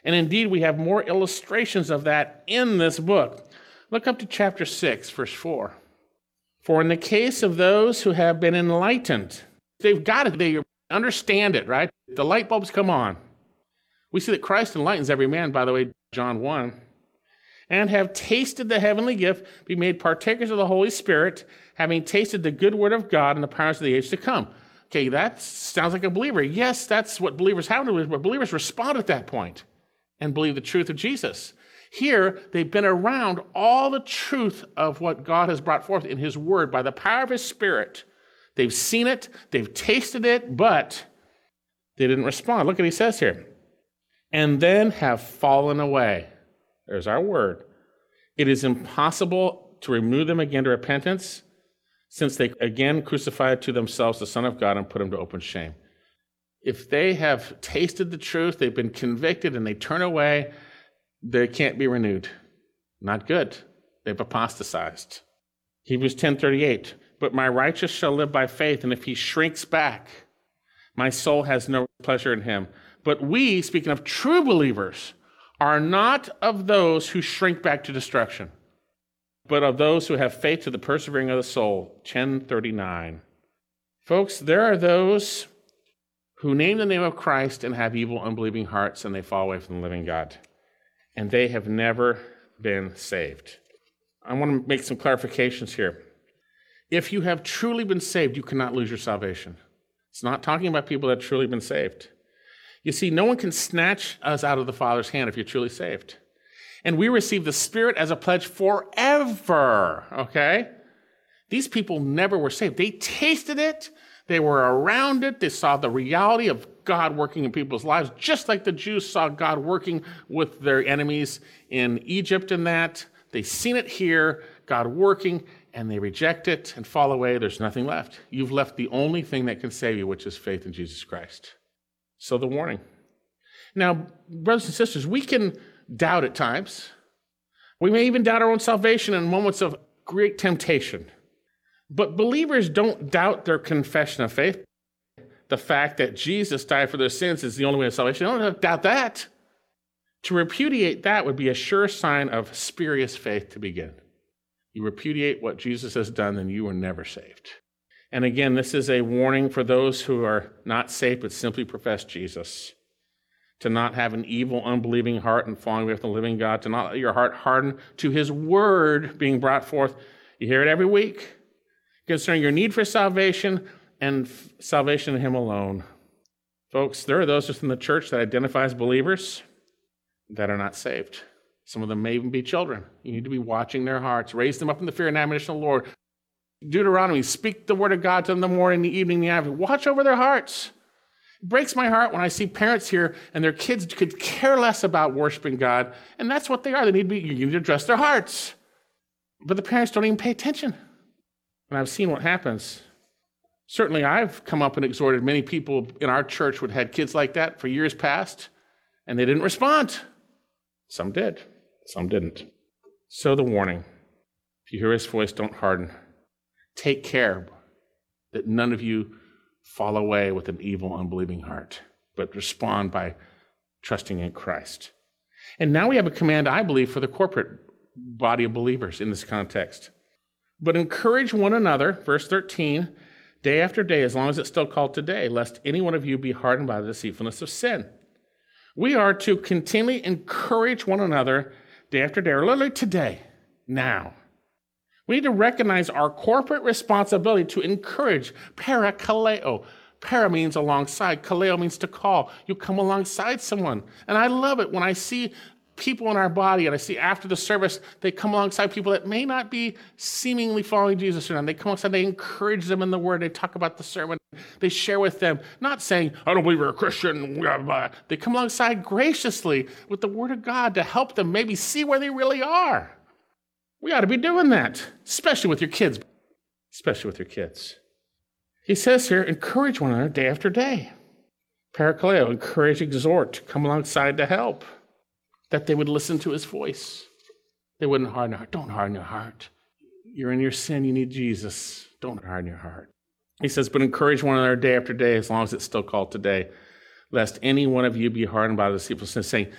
And indeed, we have more illustrations of that in this book. Look up to chapter 6, verse 4. For in the case of those who have been enlightened, they've got it, they understand it, right? The light bulbs come on. We see that Christ enlightens every man, by the way, John 1. And have tasted the heavenly gift, be made partakers of the Holy Spirit, having tasted the good word of God and the powers of the age to come. Okay, that sounds like a believer. Yes, that's what believers have to do, but believers respond at that point and believe the truth of Jesus. Here, they've been around all the truth of what God has brought forth in his word by the power of his Spirit. They've seen it, they've tasted it, but they didn't respond. Look what he says here. And then have fallen away. There's our word. It is impossible to remove them again to repentance, since they again crucified to themselves the Son of God and put him to open shame. If they have tasted the truth, they've been convicted, and they turn away, they can't be renewed. Not good. They've apostatized. Hebrews 10:38, but my righteous shall live by faith, and if he shrinks back, my soul has no pleasure in him. But we, speaking of true believers, are not of those who shrink back to destruction, but of those who have faith to the persevering of the soul. 10:39. Folks, there are those who name the name of Christ and have evil, unbelieving hearts, and they fall away from the living God. And they have never been saved. I want to make some clarifications here. If you have truly been saved, you cannot lose your salvation. It's not talking about people that have truly been saved. You see, no one can snatch us out of the Father's hand if you're truly saved. And we receive the Spirit as a pledge forever, okay? These people never were saved. They tasted it. They were around it. They saw the reality of God working in people's lives, just like the Jews saw God working with their enemies in Egypt and that. They've seen it here, God working, and they reject it and fall away. There's nothing left. You've left the only thing that can save you, which is faith in Jesus Christ. So the warning. Now, brothers and sisters, we can doubt at times. We may even doubt our own salvation in moments of great temptation. But believers don't doubt their confession of faith. The fact that Jesus died for their sins is the only way of salvation. They don't doubt that. To repudiate that would be a sure sign of spurious faith to begin. You repudiate what Jesus has done, then you are never saved. And again, this is a warning for those who are not saved but simply profess Jesus. To not have an evil, unbelieving heart and falling away from the living God. To not let your heart harden to his word being brought forth. You hear it every week concerning your need for salvation and salvation in him alone. Folks, there are those within the church that identify as believers that are not saved. Some of them may even be children. You need to be watching their hearts. Raise them up in the fear and admonition of the Lord. Deuteronomy, speak the word of God to them in the morning, the evening, the afternoon. Watch over their hearts. It breaks my heart when I see parents here and their kids could care less about worshiping God, and that's what they are. You need to address their hearts. But the parents don't even pay attention. And I've seen what happens. Certainly, I've come up and exhorted many people in our church who had kids like that for years past, and they didn't respond. Some did, some didn't. So the warning, if you hear his voice, don't harden. Take care that none of you fall away with an evil, unbelieving heart, but respond by trusting in Christ. And now we have a command, I believe, for the corporate body of believers in this context. But encourage one another, verse 13, day after day, as long as it's still called today, lest any one of you be hardened by the deceitfulness of sin. We are to continually encourage one another day after day, or literally today, now. We need to recognize our corporate responsibility to encourage, parakaleo. Para means alongside, kaleo means to call. You come alongside someone. And I love it when I see people in our body, and I see after the service, they come alongside people that may not be seemingly following Jesus or not. They come alongside, they encourage them in the word, they talk about the sermon, they share with them, not saying, I don't believe you're a Christian, blah, blah. They come alongside graciously with the word of God to help them maybe see where they really are. We ought to be doing that, especially with your kids. Especially with your kids. He says here, encourage one another day after day. Parakaleo, encourage, exhort, come alongside to help. That they would listen to his voice. They wouldn't harden their heart. Don't harden your heart. You're in your sin. You need Jesus. Don't harden your heart. He says, but encourage one another day after day, as long as it's still called today, lest any one of you be hardened by the deceitful sin, saying,